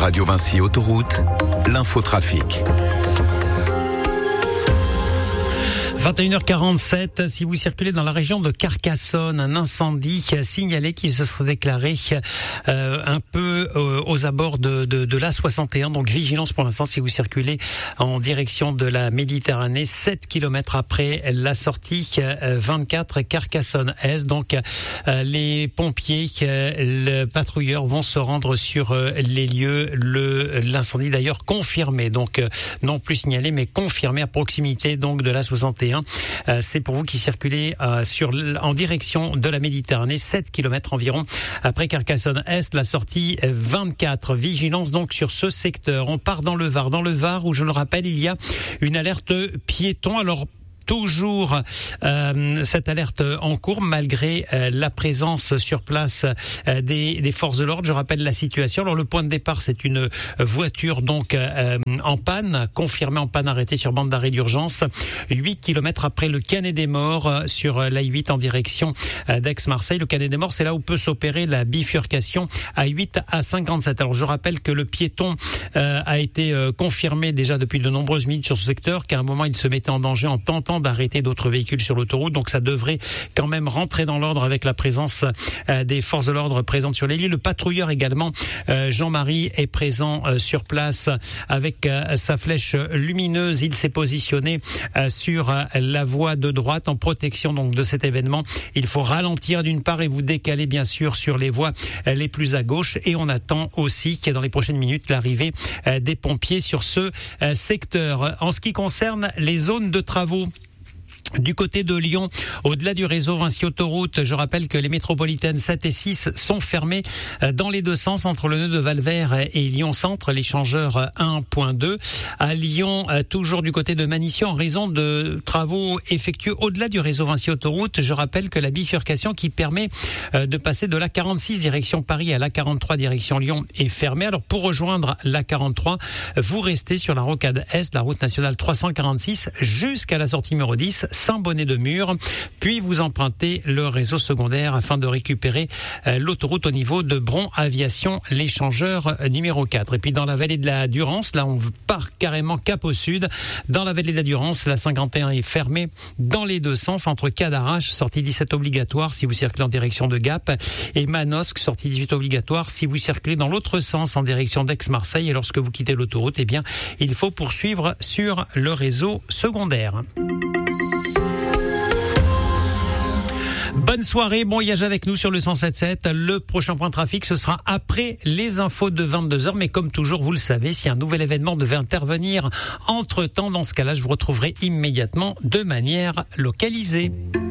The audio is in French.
Radio Vinci Autoroute, l'infotrafic. 21h47, si vous circulez dans la région de Carcassonne, un incendie signalé qui se serait déclaré un peu aux abords de l'A61. Donc vigilance pour l'instant si vous circulez en direction de la Méditerranée, 7 km après la sortie 24 Carcassonne-Est. Donc les pompiers, le patrouilleur vont se rendre sur les lieux. L'incendie d'ailleurs confirmé, donc non plus signalé mais confirmé à proximité donc de l'A61. C'est pour vous qui circulez en direction de la Méditerranée, 7 km environ après Carcassonne-Est, la sortie 24. Vigilance donc sur ce secteur. On part dans le Var où je le rappelle, il y a une alerte piéton. Alors toujours cette alerte en cours malgré la présence sur place des forces de l'ordre. Je rappelle la situation. Alors le point de départ, c'est une voiture donc en panne, confirmée en panne, arrêtée sur bande d'arrêt d'urgence 8 km après le Canet des Morts sur l'A8 en direction d'Aix-Marseille. Le Canet des Morts, c'est là où peut s'opérer la bifurcation A8 à 57. Alors je rappelle que le piéton a été confirmé déjà depuis de nombreuses minutes sur ce secteur, qu'à un moment il se mettait en danger en tentant d'arrêter d'autres véhicules sur l'autoroute. Donc ça devrait quand même rentrer dans l'ordre avec la présence des forces de l'ordre présentes sur les lieux. Le patrouilleur également, Jean-Marie, est présent sur place avec sa flèche lumineuse. Il s'est positionné sur la voie de droite en protection donc de cet événement. Il faut ralentir d'une part et vous décaler bien sûr sur les voies les plus à gauche. Et on attend aussi qu'il y ait dans les prochaines minutes l'arrivée des pompiers sur ce secteur. En ce qui concerne les zones de travaux, du côté de Lyon, au-delà du réseau Vinci Autoroute, je rappelle que les métropolitaines 7 et 6 sont fermées dans les deux sens entre le nœud de Valvert et Lyon Centre, l'échangeur 1.2. À Lyon, toujours du côté de Manichy, en raison de travaux effectués au-delà du réseau Vinci Autoroute. Je rappelle que la bifurcation qui permet de passer de l'A46 direction Paris à l'A43 direction Lyon est fermée. Alors pour rejoindre l'A43, vous restez sur la rocade Est, la route nationale 346, jusqu'à la sortie numéro 10, Saint-Bonnet-de-Mur, puis vous empruntez le réseau secondaire afin de récupérer l'autoroute au niveau de Bron Aviation, l'échangeur numéro 4. Et puis dans la vallée de la Durance, là on part carrément cap au sud. Dans la vallée de la Durance, la 51 est fermée dans les deux sens entre Cadarache, sortie 17 obligatoire si vous circulez en direction de Gap, et Manosque, sortie 18 obligatoire si vous circulez dans l'autre sens en direction d'Aix-Marseille. Et lorsque vous quittez l'autoroute, eh bien, il faut poursuivre sur le réseau secondaire. Bonne soirée, bon voyage avec nous sur le 107.7. Le prochain point de trafic, ce sera après les infos de 22h. Mais comme toujours, vous le savez, si un nouvel événement devait intervenir entre-temps, dans ce cas-là, je vous retrouverai immédiatement de manière localisée.